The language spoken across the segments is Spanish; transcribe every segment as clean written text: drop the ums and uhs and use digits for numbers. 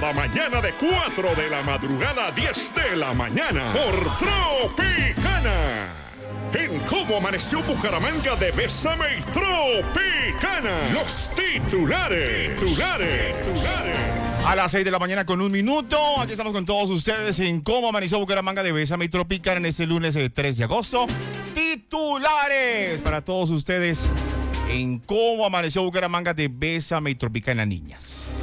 cada mañana de 4 de la madrugada a 10 de la mañana por Tropicana. En Cómo Amaneció Bucaramanga de Bésame y Tropicana. Los titulares. A las 6 de la mañana con 1 minuto. Aquí estamos con todos ustedes en Cómo Amaneció Bucaramanga de Bésame y Tropicana en este lunes 3 de agosto. Titulares para todos ustedes en Cómo Amaneció Bucaramanga de Bésame y Tropicana, niñas.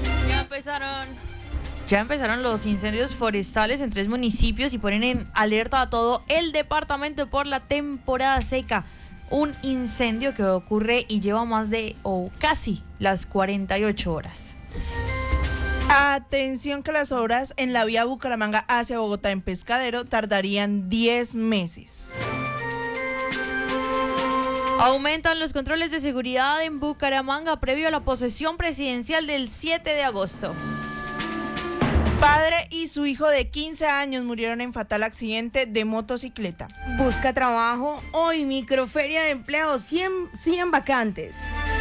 Ya empezaron los incendios forestales en 3 municipios y ponen en alerta a todo el departamento por la temporada seca. Un incendio que ocurre y lleva más de casi las 48 horas. Atención que las obras en la vía Bucaramanga hacia Bogotá en Pescadero tardarían 10 meses. Aumentan los controles de seguridad en Bucaramanga previo a la posesión presidencial del 7 de agosto. Padre y su hijo de 15 años murieron en fatal accidente de motocicleta. Busca trabajo, hoy microferia de empleo, 100 vacantes.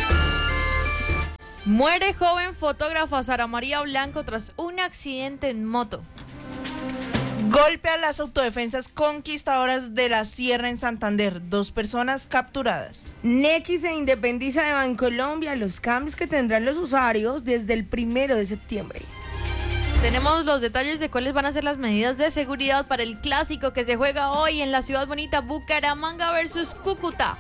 Muere joven fotógrafa Sara María Blanco tras un accidente en moto. Golpe a las autodefensas conquistadoras de la Sierra en Santander. 2 personas capturadas. Nequi se independiza de Bancolombia, los cambios que tendrán los usuarios desde el 1 de septiembre. Tenemos los detalles de cuáles van a ser las medidas de seguridad para el clásico que se juega hoy en la ciudad bonita Bucaramanga versus Cúcuta.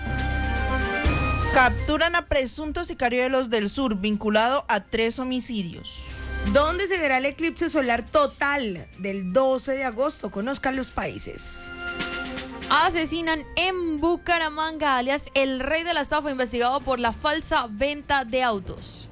Capturan a presunto sicario de los del Sur, vinculado a 3 homicidios. ¿Dónde se verá el eclipse solar total del 12 de agosto? Conozcan los países. Asesinan en Bucaramanga, alias el rey de la estafa, investigado por la falsa venta de autos.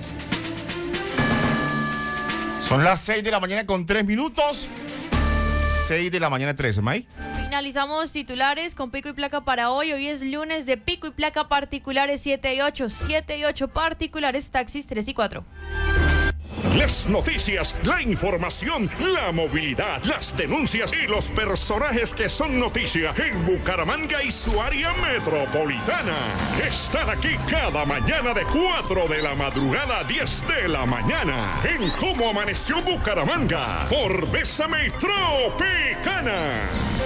Son las 6 de la mañana con 3 minutos. 6 de la mañana 13, May. Finalizamos titulares con pico y placa para hoy. Hoy es lunes de pico y placa particulares 7 y 8. 7 y 8 particulares, taxis 3 y 4. Las noticias, la información, la movilidad, las denuncias y los personajes que son noticia en Bucaramanga y su área metropolitana. Están aquí cada mañana de 4 de la madrugada a 10 de la mañana en Cómo Amaneció Bucaramanga por Bésame y Tropicana.